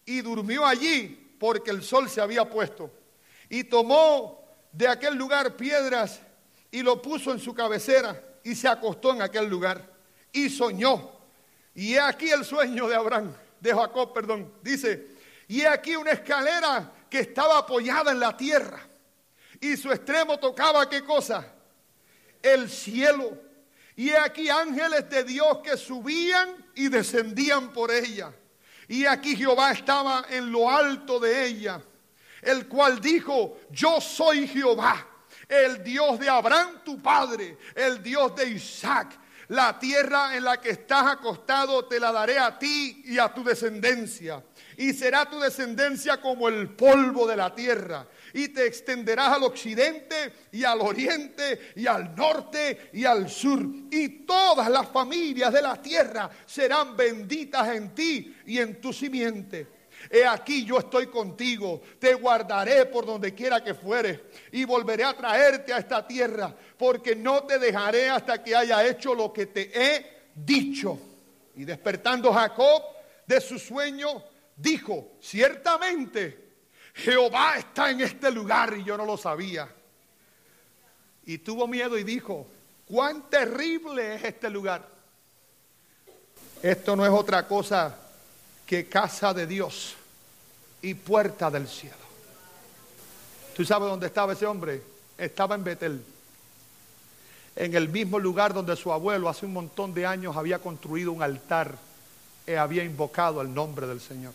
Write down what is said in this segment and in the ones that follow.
y durmió allí porque el sol se había puesto. Y tomó de aquel lugar piedras y lo puso en su cabecera y se acostó en aquel lugar y soñó. Y he aquí el sueño de Jacob, dice, y he aquí una escalera que estaba apoyada en la tierra y su extremo tocaba, ¿qué cosa? El cielo. Y he aquí ángeles de Dios que subían y descendían por ella. Y aquí Jehová estaba en lo alto de ella, el cual dijo, yo soy Jehová, el Dios de Abraham tu padre, el Dios de Isaac. La tierra en la que estás acostado te la daré a ti y a tu descendencia. Y será tu descendencia como el polvo de la tierra. Y te extenderás al occidente y al oriente y al norte y al sur. Y todas las familias de la tierra serán benditas en ti y en tu simiente. He aquí yo estoy contigo, te guardaré por donde quiera que fueres y volveré a traerte a esta tierra, porque no te dejaré hasta que haya hecho lo que te he dicho. Y despertando Jacob de su sueño, dijo, ciertamente Jehová está en este lugar y yo no lo sabía. Y tuvo miedo y dijo, cuán terrible es este lugar. Esto no es otra cosa que casa de Dios y puerta del cielo. ¿Tú sabes dónde estaba ese hombre? Estaba en Betel, en el mismo lugar donde su abuelo hace un montón de años había construido un altar y había invocado el nombre del Señor.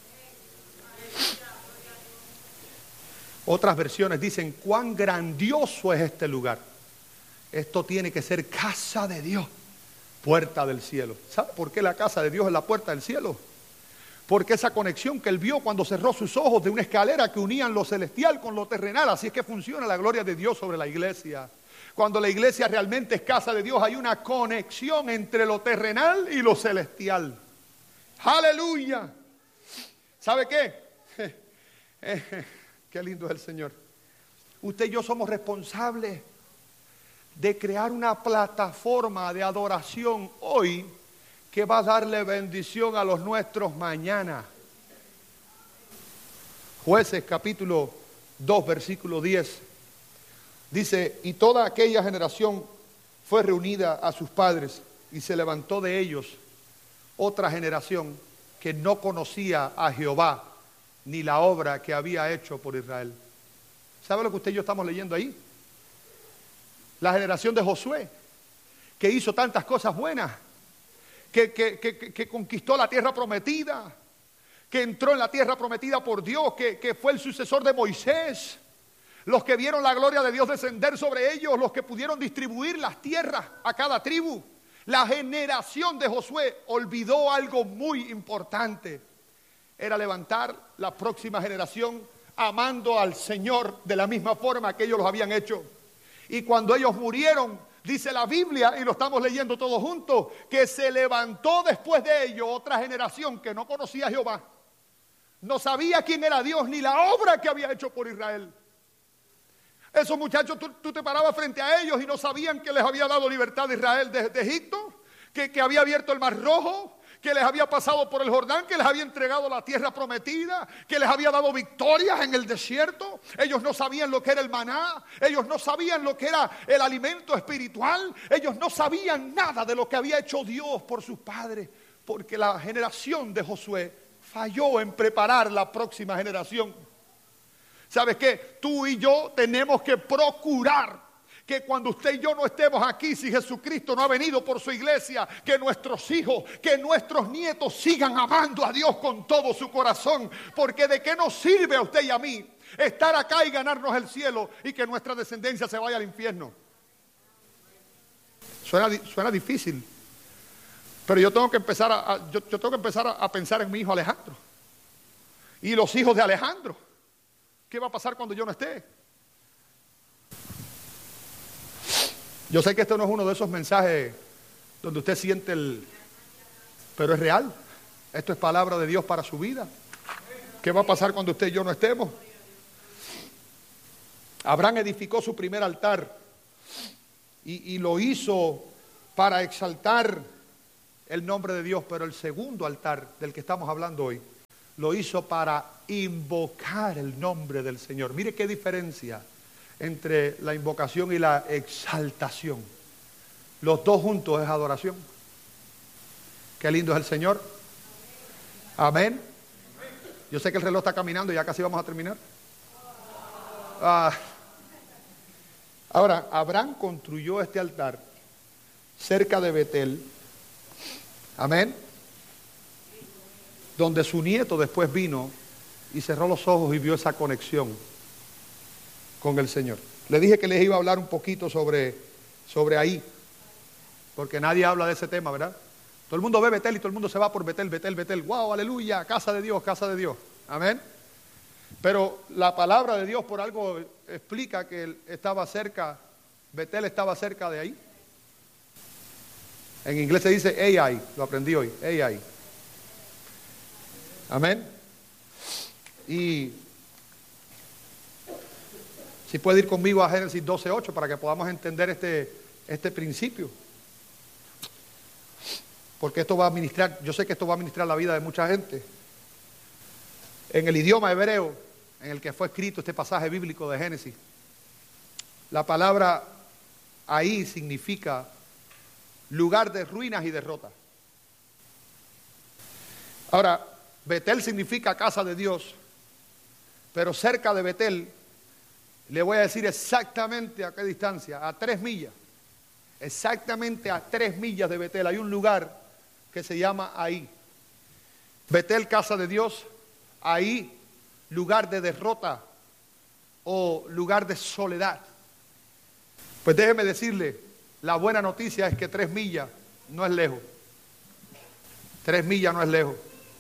Otras versiones dicen, cuán grandioso es este lugar. Esto tiene que ser casa de Dios, puerta del cielo. ¿Sabe por qué la casa de Dios es la puerta del cielo? Porque esa conexión que él vio cuando cerró sus ojos de una escalera que unían lo celestial con lo terrenal, así es que funciona la gloria de Dios sobre la iglesia. Cuando la iglesia realmente es casa de Dios, hay una conexión entre lo terrenal y lo celestial. ¡Aleluya! ¿Sabe qué? Qué lindo es el Señor. Usted y yo somos responsables de crear una plataforma de adoración hoy que va a darle bendición a los nuestros mañana. Jueces capítulo 2 versículo 10 dice, y toda aquella generación fue reunida a sus padres y se levantó de ellos otra generación que no conocía a Jehová ni la obra que había hecho por Israel. ¿Sabe lo que usted y yo estamos leyendo ahí? La generación de Josué, que hizo tantas cosas buenas, que conquistó la tierra prometida, que entró en la tierra prometida por Dios, que fue el sucesor de Moisés, los que vieron la gloria de Dios descender sobre ellos, los que pudieron distribuir las tierras a cada tribu. La generación de Josué olvidó algo muy importante, era levantar la próxima generación amando al Señor de la misma forma que ellos lo habían hecho. Y cuando ellos murieron, dice la Biblia, y lo estamos leyendo todos juntos, que se levantó después de ellos otra generación que no conocía a Jehová, no sabía quién era Dios ni la obra que había hecho por Israel. Esos muchachos, tú te parabas frente a ellos y no sabían que les había dado libertad de Israel de Egipto, que había abierto el Mar Rojo, que les había pasado por el Jordán, que les había entregado la tierra prometida, que les había dado victorias en el desierto. Ellos no sabían lo que era el maná, ellos no sabían lo que era el alimento espiritual, ellos no sabían nada de lo que había hecho Dios por sus padres, porque la generación de Josué falló en preparar la próxima generación. ¿Sabes qué? Tú y yo tenemos que procurar que cuando usted y yo no estemos aquí, si Jesucristo no ha venido por su iglesia, que nuestros hijos, que nuestros nietos sigan amando a Dios con todo su corazón. Porque ¿de qué nos sirve a usted y a mí estar acá y ganarnos el cielo y que nuestra descendencia se vaya al infierno? Suena difícil, pero yo tengo que empezar a pensar en mi hijo Alejandro y los hijos de Alejandro. ¿Qué va a pasar cuando yo no esté? Yo sé que esto no es uno de esos mensajes donde usted siente pero es real. Esto es palabra de Dios para su vida. ¿Qué va a pasar cuando usted y yo no estemos? Abraham edificó su primer altar y lo hizo para exaltar el nombre de Dios, pero el segundo altar del que estamos hablando hoy lo hizo para invocar el nombre del Señor. Mire qué diferencia entre la invocación y la exaltación. Los dos juntos es adoración. Qué lindo es el Señor. Amén. Yo sé que el reloj está caminando y ya casi vamos a terminar. Ahora, Abraham construyó este altar cerca de Betel. Amén. Donde su nieto después vino y cerró los ojos y vio esa conexión con el Señor. Le dije que les iba a hablar un poquito sobre ahí, porque nadie habla de ese tema, ¿verdad? Todo el mundo ve Betel y todo el mundo se va por Betel, Betel, Betel. ¡Wow! ¡Aleluya! Casa de Dios, casa de Dios. Amén. Pero la palabra de Dios por algo explica que él estaba cerca, Betel estaba cerca de ahí. En inglés se dice Ai, lo aprendí hoy, Ai. Amén. Y si puede ir conmigo a Génesis 12:8 para que podamos entender este principio. Porque esto va a ministrar, yo sé que esto va a ministrar la vida de mucha gente. En el idioma hebreo en el que fue escrito este pasaje bíblico de Génesis, la palabra ahí significa lugar de ruinas y derrota. Ahora, Betel significa casa de Dios, pero cerca de Betel, le voy a decir exactamente a qué distancia, a 3 millas. Exactamente a 3 millas de Betel hay un lugar que se llama Ahí. Betel, casa de Dios. Ahí, lugar de derrota o lugar de soledad. Pues déjeme decirle, la buena noticia es que 3 millas no es lejos. 3 millas no es lejos.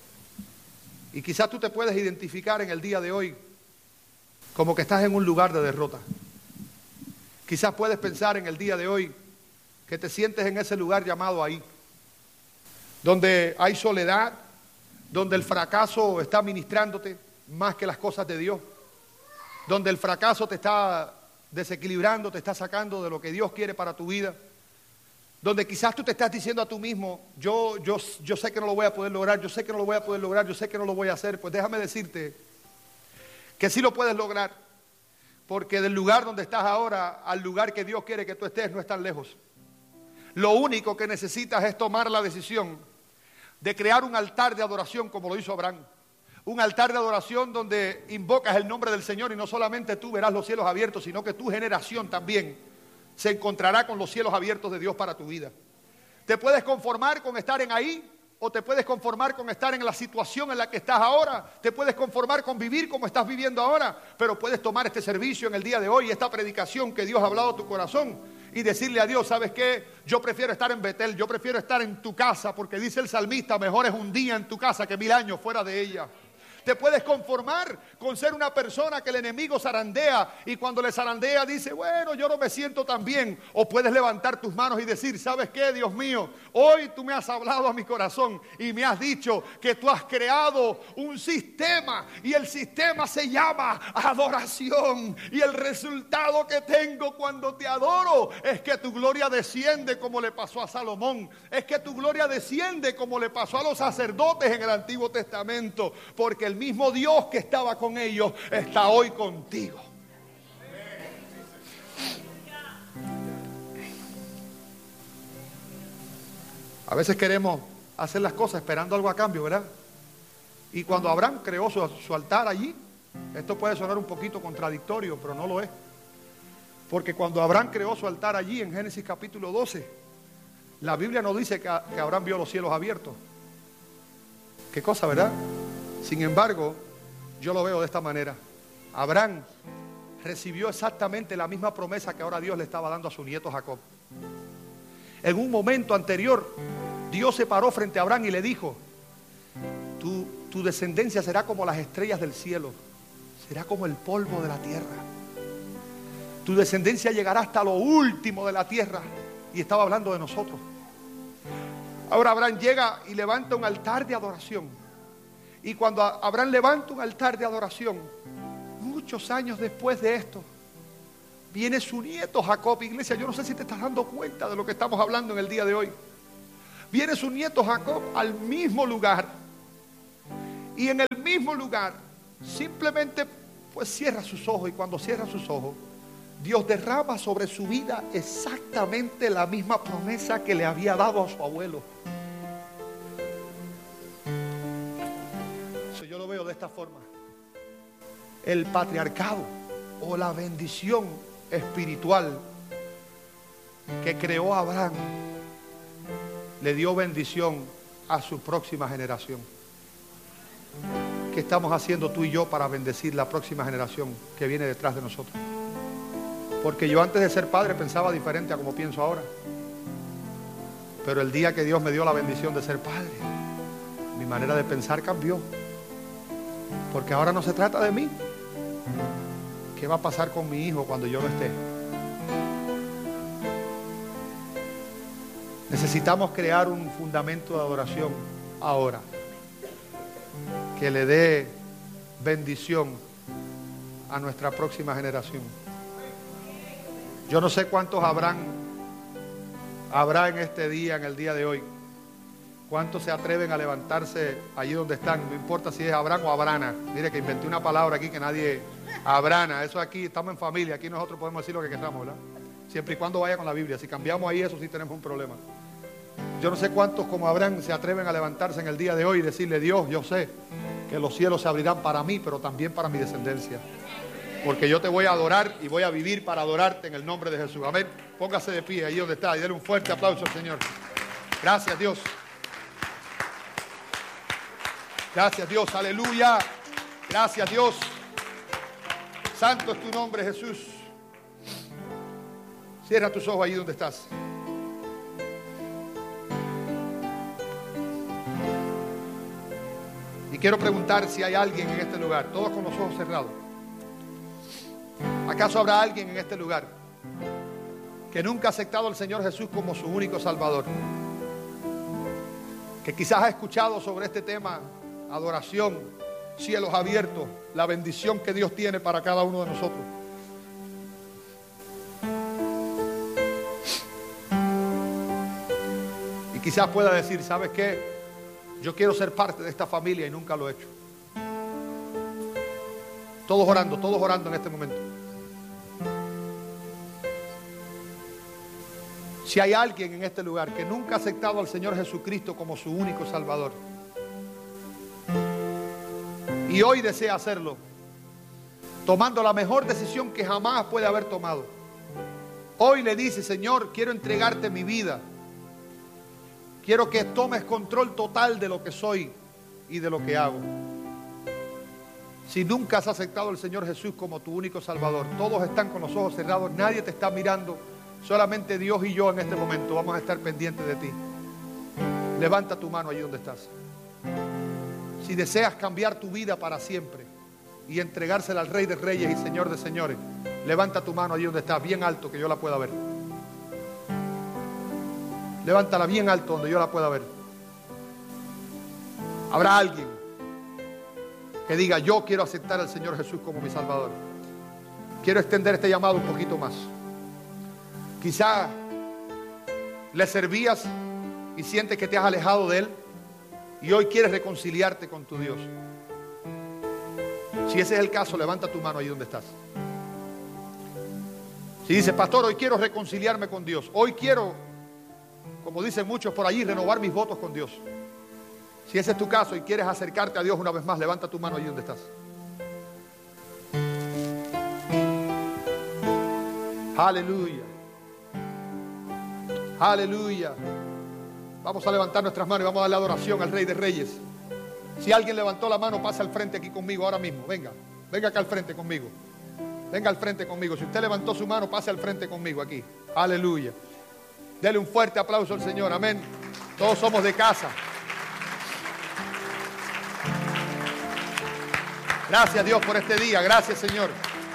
Y quizás tú te puedes identificar en el día de hoy como que estás en un lugar de derrota. Quizás puedes pensar en el día de hoy que te sientes en ese lugar llamado Ahí, donde hay soledad, donde el fracaso está ministrándote más que las cosas de Dios, donde el fracaso te está desequilibrando, te está sacando de lo que Dios quiere para tu vida, donde quizás tú te estás diciendo a tú mismo, yo sé que no lo voy a poder lograr, yo sé que no lo voy a poder lograr, yo sé que no lo voy a hacer. Pues déjame decirte que sí lo puedes lograr, porque del lugar donde estás ahora al lugar que Dios quiere que tú estés no es tan lejos. Lo único que necesitas es tomar la decisión de crear un altar de adoración como lo hizo Abraham. Un altar de adoración donde invocas el nombre del Señor y no solamente tú verás los cielos abiertos, sino que tu generación también se encontrará con los cielos abiertos de Dios para tu vida. Te puedes conformar con estar en Ahí, o te puedes conformar con estar en la situación en la que estás ahora. Te puedes conformar con vivir como estás viviendo ahora, pero puedes tomar este servicio en el día de hoy, esta predicación que Dios ha hablado a tu corazón, y decirle a Dios, ¿sabes qué? Yo prefiero estar en Betel, yo prefiero estar en tu casa, porque dice el salmista, mejor es un día en tu casa que 1000 años fuera de ella. Te puedes conformar con ser una persona que el enemigo zarandea, y cuando le zarandea dice, bueno, yo no me siento tan bien. O puedes levantar tus manos y decir, ¿sabes qué, Dios mío? Hoy tú me has hablado a mi corazón y me has dicho que tú has creado un sistema, y el sistema se llama adoración. Y el resultado que tengo cuando te adoro es que tu gloria desciende como le pasó a Salomón. Es que tu gloria desciende como le pasó a los sacerdotes en el Antiguo Testamento, porque el mismo Dios que estaba con ellos está hoy contigo. A veces queremos hacer las cosas esperando algo a cambio, ¿verdad? Y cuando Abraham creó su altar allí, esto puede sonar un poquito contradictorio, pero no lo es. Porque cuando Abraham creó su altar allí en Génesis capítulo 12, la Biblia no dice que Abraham vio los cielos abiertos. Qué cosa, ¿verdad? Sin embargo, yo lo veo de esta manera. Abraham recibió exactamente la misma promesa que ahora Dios le estaba dando a su nieto Jacob. En un momento anterior, Dios se paró frente a Abraham y le dijo, tu descendencia será como las estrellas del cielo, será como el polvo de la tierra. Tu descendencia llegará hasta lo último de la tierra. Y estaba hablando de nosotros. Ahora Abraham llega y levanta un altar de adoración. Y cuando Abraham levanta un altar de adoración, muchos años después de esto, viene su nieto Jacob. Iglesia, yo no sé si te estás dando cuenta de lo que estamos hablando en el día de hoy. Viene su nieto Jacob al mismo lugar Y en el mismo lugar, simplemente pues cierra sus ojos, y cuando cierra sus ojos, Dios derrama sobre su vida exactamente la misma promesa que le había dado a su abuelo. Eso yo lo veo de esta forma. El patriarcado o la bendición espiritual que creó Abraham le dio bendición a su próxima generación. ¿Qué estamos haciendo tú y yo para bendecir la próxima generación que viene detrás de nosotros? Porque yo antes de ser padre pensaba diferente a como pienso ahora. Pero el día que Dios me dio la bendición de ser padre, mi manera de pensar cambió. Porque ahora no se trata de mí. ¿Qué va a pasar con mi hijo cuando yo no esté? Necesitamos crear un fundamento de adoración ahora que le dé bendición a nuestra próxima generación. Yo no sé cuántos habrá en este día, en el día de hoy. ¿Cuántos se atreven a levantarse allí donde están? No importa si es Abraham o Abrana. Mire que inventé una palabra aquí que nadie... Abrana, eso aquí, estamos en familia. Aquí nosotros podemos decir lo que queramos, ¿verdad? Siempre y cuando vaya con la Biblia. Si cambiamos ahí, eso sí tenemos un problema. Yo no sé cuántos como Abraham se atreven a levantarse en el día de hoy y decirle: Dios, yo sé que los cielos se abrirán para mí, pero también para mi descendencia. Porque yo te voy a adorar y voy a vivir para adorarte en el nombre de Jesús. Amén. Póngase de pie ahí donde está y denle un fuerte aplauso al Señor. Gracias, Dios. Gracias, Dios. Aleluya. Gracias, Dios. Santo es tu nombre, Jesús. Cierra tus ojos ahí donde estás. Y quiero preguntar si hay alguien en este lugar, todos con los ojos cerrados. ¿Acaso habrá alguien en este lugar que nunca ha aceptado al Señor Jesús como su único Salvador? Que quizás ha escuchado sobre este tema, adoración, cielos abiertos, la bendición que Dios tiene para cada uno de nosotros. Y quizás pueda decir: ¿sabes qué? Yo quiero ser parte de esta familia y nunca lo he hecho. Todos orando en este momento. Si hay alguien en este lugar que nunca ha aceptado al Señor Jesucristo como su único Salvador y hoy desea hacerlo, tomando la mejor decisión que jamás puede haber tomado, hoy le dice: Señor, quiero entregarte mi vida. Quiero que tomes control total de lo que soy y de lo que hago. Si nunca has aceptado al Señor Jesús como tu único Salvador, todos están con los ojos cerrados, nadie te está mirando, solamente Dios y yo en este momento vamos a estar pendientes de ti. Levanta tu mano allí donde estás. Si deseas cambiar tu vida para siempre y entregársela al Rey de Reyes y Señor de Señores, levanta tu mano allí donde estás, bien alto, que yo la pueda ver. Levántala bien alto donde yo la pueda ver. Habrá alguien que diga: yo quiero aceptar al Señor Jesús como mi Salvador. Quiero extender este llamado un poquito más. Quizá le servías y sientes que te has alejado de Él y hoy quieres reconciliarte con tu Dios. Si ese es el caso, levanta tu mano ahí donde estás. Si dices: pastor, hoy quiero reconciliarme con Dios, hoy quiero, como dicen muchos por allí, renovar mis votos con Dios. Si ese es tu caso y quieres acercarte a Dios una vez más, levanta tu mano allí donde estás. Aleluya. Aleluya. Vamos a levantar nuestras manos y vamos a darle adoración al Rey de Reyes. Si alguien levantó la mano, pasa al frente aquí conmigo ahora mismo. Venga, venga acá al frente conmigo. Venga al frente conmigo. Si usted levantó su mano, pase al frente conmigo aquí. Aleluya. Dele un fuerte aplauso al Señor. Amén. Todos somos de casa. Gracias, Dios, por este día. Gracias, Señor.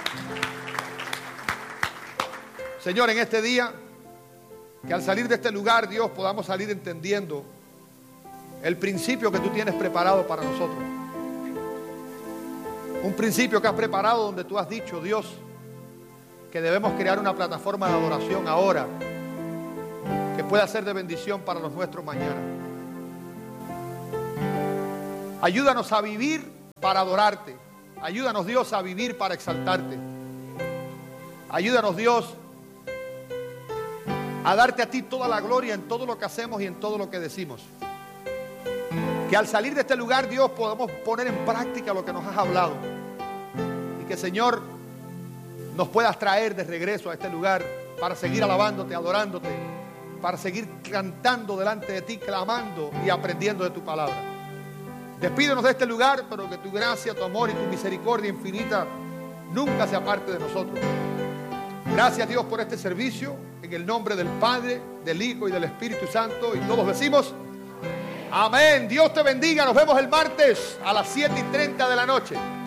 Señor, en este día, que al salir de este lugar, Dios, podamos salir entendiendo el principio que tú tienes preparado para nosotros. Un principio que has preparado donde tú has dicho, Dios, que debemos crear una plataforma de adoración ahora que pueda ser de bendición para los nuestros mañana. Ayúdanos a vivir para adorarte. Ayúdanos, Dios, a vivir para exaltarte. Ayúdanos, Dios, a darte a ti toda la gloria en todo lo que hacemos y en todo lo que decimos. Que al salir de este lugar, Dios, podamos poner en práctica lo que nos has hablado. Y que, Señor, nos puedas traer de regreso a este lugar para seguir alabándote, adorándote, para seguir cantando delante de ti, clamando y aprendiendo de tu palabra. Despídenos de este lugar, pero que tu gracia, tu amor y tu misericordia infinita nunca se aparte de nosotros. Gracias, Dios, por este servicio, en el nombre del Padre, del Hijo y del Espíritu Santo. Y todos decimos amén. Dios te bendiga. Nos vemos el martes a las 7:30 de la noche.